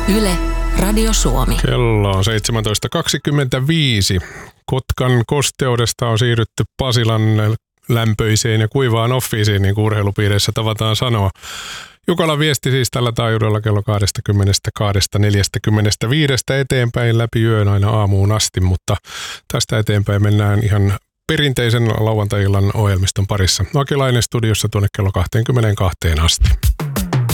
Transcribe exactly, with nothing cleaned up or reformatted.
Yle, Radio Suomi. Kello on seitsemäntoista kaksikymmentäviisi. Kotkan kosteudesta on siirrytty Pasilan lämpöiseen ja kuivaan offiisiin, niin kuin urheilupiireissä tavataan sanoa. Jukalan viesti siis tällä taajuudella kello kaksikymmentäkaksi neljäkymmentäviisi eteenpäin läpi yön aina aamuun asti, mutta tästä eteenpäin mennään ihan perinteisen lauantai-illan ohjelmiston parissa. Akilainen studiossa tuonne kello kaksikymmentäkaksi asti.